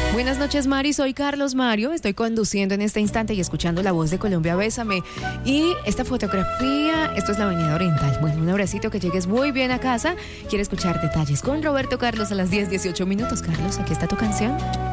Buenas noches, Mari. Soy Carlos Mario. Estoy conduciendo en este instante y escuchando La Voz de Colombia. Bésame. Y esta fotografía, esto es la Avenida Oriental. Bueno, un abracito, que llegues muy bien a casa. Quiero escuchar detalles con Roberto Carlos a las 10:18 minutos. Carlos, aquí está tu canción.